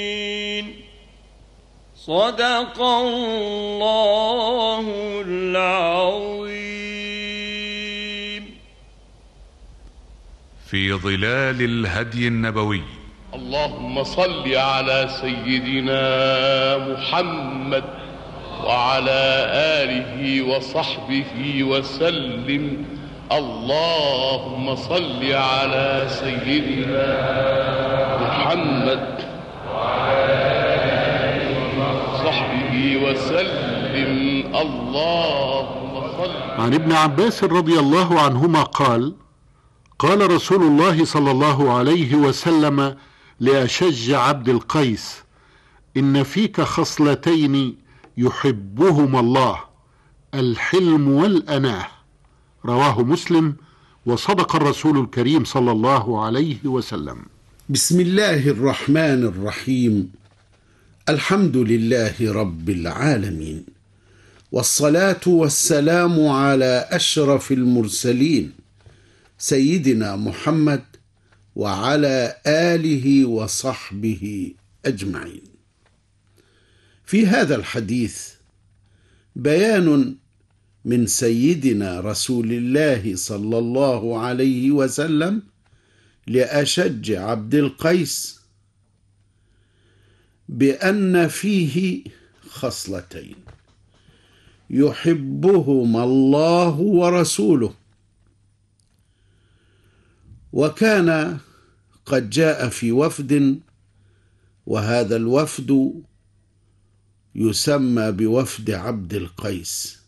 صدق الله العظيم. في ظلال الهدي النبوي. اللهم صل على سيدنا محمد وعلى آله وصحبه وسلم. اللهم صل على سيدنا محمد وعلى آله وصحبه وسلم. اللهم صل. عن ابن عباس رضي الله عنهما قال: قال رسول الله صلى الله عليه وسلم لأشج عبد القيس: إن فيك خصلتين يحبهما الله، الحلم والأناه. رواه مسلم. وصدق الرسول الكريم صلى الله عليه وسلم. بسم الله الرحمن الرحيم. الحمد لله رب العالمين، والصلاة والسلام على أشرف المرسلين سيدنا محمد وعلى آله وصحبه أجمعين. في هذا الحديث بيان من سيدنا رسول الله صلى الله عليه وسلم لأشج عبد القيس بأن فيه خصلتين يحبهما الله ورسوله. وكان قد جاء في وفد، وهذا الوفد يسمى بوفد عبد القيس.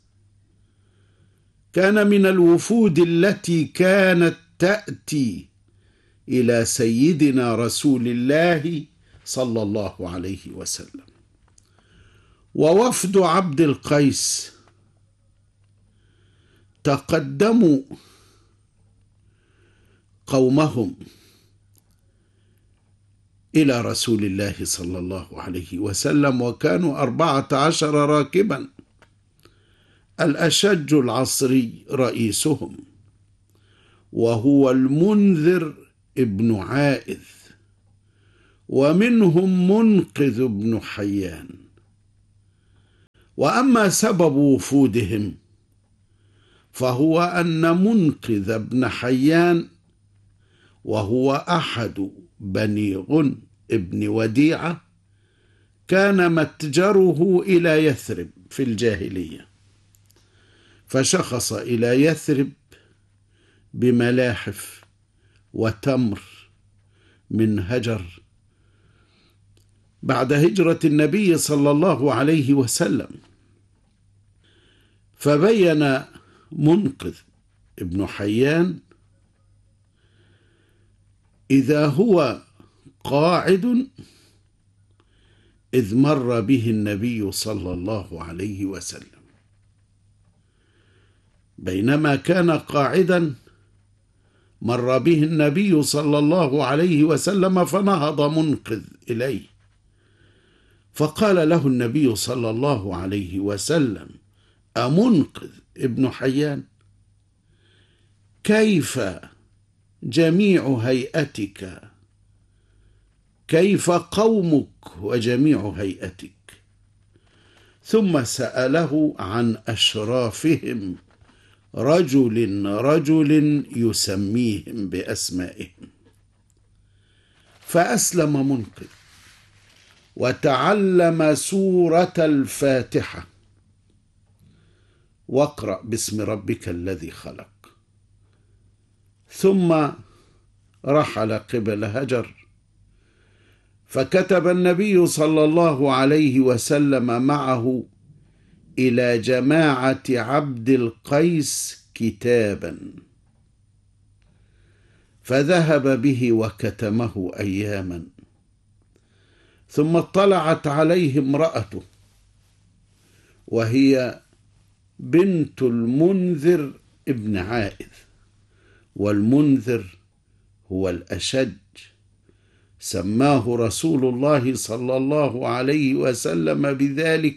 كان من الوفود التي كانت تأتي إلى سيدنا رسول الله صلى الله عليه وسلم. ووفد عبد القيس تقدموا قومهم إلى رسول الله صلى الله عليه وسلم، وكانوا 14 راكبا، الأشج العصري رئيسهم، وهو المنذر ابن عائذ، ومنهم منقذ بن حيان. وأما سبب وفودهم فهو أن منقذ بن حيان، وهو أحد بني غن ابن وديعة، كان متجره إلى يثرب في الجاهلية، فشخص إلى يثرب بملاحف وتمر من هجر بعد هجرة النبي صلى الله عليه وسلم. فبين منقذ ابن حيان إذا هو قاعد إذ مر به النبي صلى الله عليه وسلم. بينما كان قاعدا مر به النبي صلى الله عليه وسلم، فنهض منقذ إليه، فقال له النبي صلى الله عليه وسلم: أمنقذ ابن حيان؟ كيف جميع هيئتك؟ كيف قومك وجميع هيئتك؟ ثم سأله عن أشرافهم، رجل يسميهم بأسمائهم. فأسلم منقذ وتعلم سورة الفاتحة، واقرأ باسم ربك الذي خلق. ثم رحل قبل هجر، فكتب النبي صلى الله عليه وسلم معه إلى جماعة عبد القيس كتابا، فذهب به وكتمه أياما. ثم اطلعت عليه امرأته، وهي بنت المنذر ابن عائذ، والمنذر هو الأشج، سماه رسول الله صلى الله عليه وسلم بذلك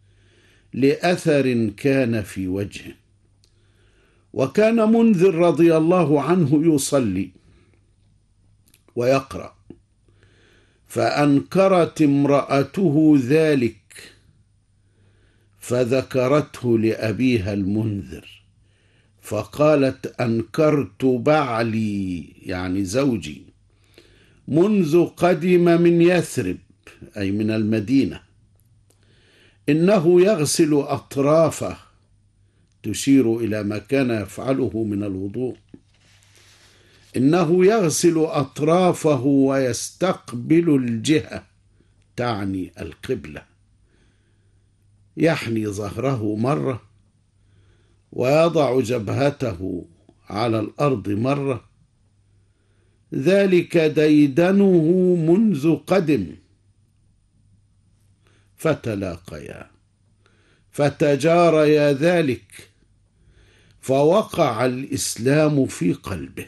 لأثر كان في وجهه. وكان منذر رضي الله عنه يصلي ويقرأ، فأنكرت امرأته ذلك فذكرته لأبيها المنذر، فقالت: أنكرت بعلي يعني زوجي منذ قدم من يثرب أي من المدينة، إنه يغسل أطرافه، تشير إلى ما كان يفعله من الوضوء، إنه يغسل أطرافه ويستقبل الجهة تعني القبلة، يحني ظهره مرة ويضع جبهته على الأرض مرة، ذلك ديدنه منذ قدم، فتلاقيا فتجاريا ذلك، فوقع الإسلام في قلبه،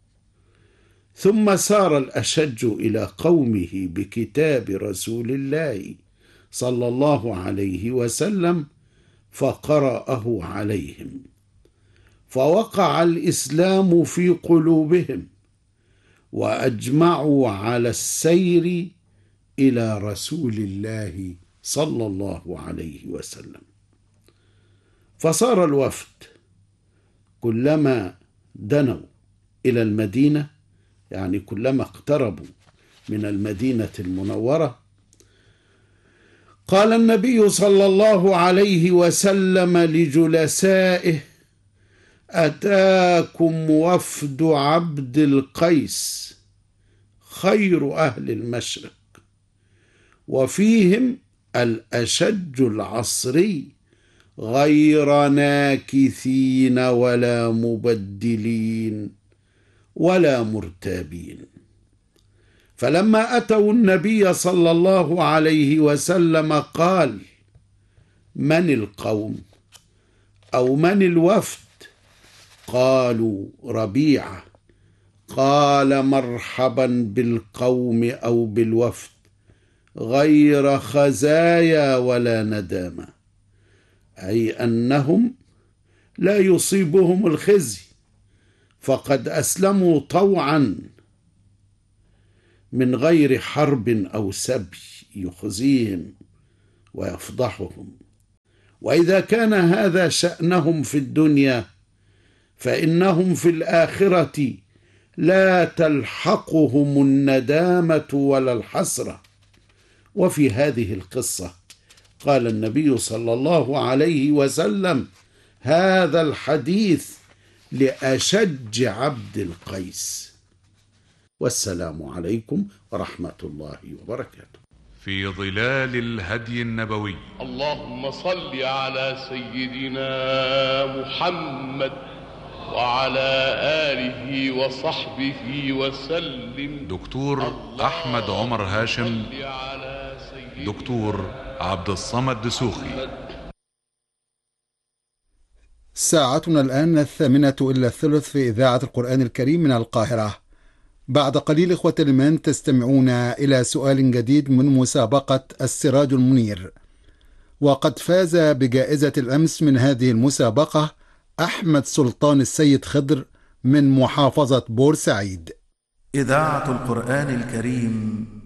ثم سار الأشج إلى قومه بكتاب رسول الله صلى الله عليه وسلم فقرأه عليهم، فوقع الإسلام في قلوبهم، وأجمعوا على السير إلى رسول الله صلى الله عليه وسلم. فصار الوفد كلما دنوا إلى المدينة، يعني كلما اقتربوا من المدينة المنورة، قال النبي صلى الله عليه وسلم لجلسائه: أتاكم وفد عبد القيس خير أهل المشرق، وفيهم الأشج العصري غير ناكثين ولا مبدلين ولا مرتابين. فلما أتوا النبي صلى الله عليه وسلم قال: من القوم أو من الوفد؟ قالوا: ربيعة. قال: مرحبا بالقوم أو بالوفد، غير خزايا ولا ندامة، أي أنهم لا يصيبهم الخزي، فقد أسلموا طوعا من غير حرب أو سبي يخزيهم ويفضحهم. وإذا كان هذا شأنهم في الدنيا، فإنهم في الآخرة لا تلحقهم الندامة ولا الحسرة. وفي هذه القصة قال النبي صلى الله عليه وسلم هذا الحديث لأشج عبد القيس. والسلام عليكم ورحمة الله وبركاته. في ظلال الهدي النبوي. اللهم صل على سيدنا محمد وعلى آله وصحبه وسلم. دكتور أحمد عمر هاشم، دكتور عبد الصمد دسوخي. ساعتنا الآن 8:08 في إذاعة القرآن الكريم من القاهرة. بعد قليل إخوة الإيمان تستمعون إلى سؤال جديد من مسابقة السراج المنير، وقد فاز بجائزة الأمس من هذه المسابقة أحمد سلطان السيد خضر من محافظة بورسعيد. إذاعة القرآن الكريم